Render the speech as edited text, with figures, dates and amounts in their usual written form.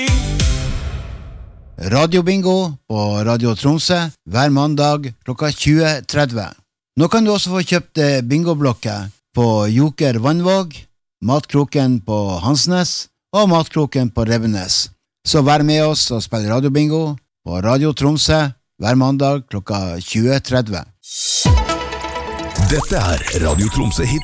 Radio Bingo på Radio Tromsø hver mandag klokka 20:30. Nå kan du også få kjøpt bingoblokker på Joker Vannvåg, Matkroken på Hansnes og Matkroken på Revenes. Så vær med oss og spill Radio Bingo på Radio Tromsø hver mandag klokka 20:30. Dette Radio Tromsø Hit.